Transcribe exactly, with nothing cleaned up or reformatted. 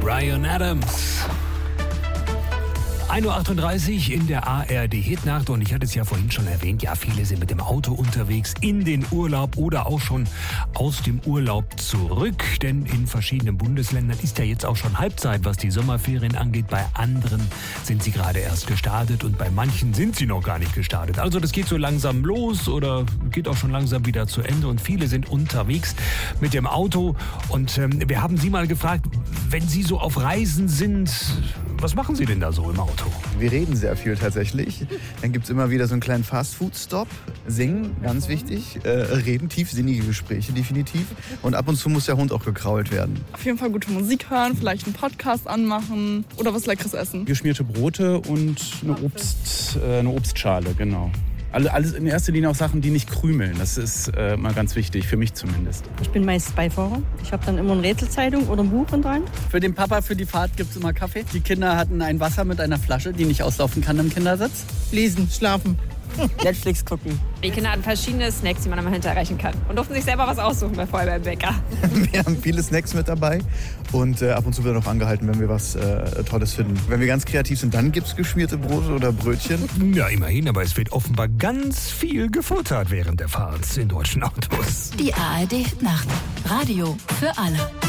Bryan Adams. ein Uhr achtunddreißig in der A R D-Hitnacht und ich hatte es ja vorhin schon erwähnt, ja, viele sind mit dem Auto unterwegs in den Urlaub oder auch schon aus dem Urlaub zurück, denn in verschiedenen Bundesländern ist ja jetzt auch schon Halbzeit, was die Sommerferien angeht. Bei anderen sind sie gerade erst gestartet und bei manchen sind sie noch gar nicht gestartet. Also das geht so langsam los oder geht auch schon langsam wieder zu Ende und viele sind unterwegs mit dem Auto und ähm, wir haben Sie mal gefragt, wenn Sie so auf Reisen sind, was machen Sie denn da so im Auto? Wir reden sehr viel tatsächlich. Dann gibt es immer wieder so einen kleinen Fast-Food-Stop. Singen, ganz wichtig. Äh, reden, tiefsinnige Gespräche definitiv. Und ab und zu muss der Hund auch gekrault werden. Auf jeden Fall gute Musik hören, vielleicht einen Podcast anmachen oder was Leckeres essen. Geschmierte Brote und eine, Obst, äh, eine Obstschale, genau. Alles in erster Linie auch Sachen, die nicht krümeln. Das ist äh, mal ganz wichtig, für mich zumindest. Ich bin meist Beifahrer. Ich habe dann immer eine Rätselzeitung oder ein Buch in der Hand. Für den Papa, für die Fahrt gibt es immer Kaffee. Die Kinder hatten ein Wasser mit einer Flasche, die nicht auslaufen kann im Kindersitz. Lesen, schlafen. Netflix gucken. Die Kinder hatten verschiedene Snacks, die man am Hinterher erreichen kann. Und durften sich selber was aussuchen bei vorher beim Bäcker. Wir haben viele Snacks mit dabei und äh, ab und zu wird noch angehalten, wenn wir was äh, Tolles finden. Wenn wir ganz kreativ sind, dann gibt es geschmierte Brote oder Brötchen. Ja, immerhin, aber es wird offenbar ganz viel gefuttert während der Fahrt in deutschen Autos. Die A R D-Nacht. Radio für alle.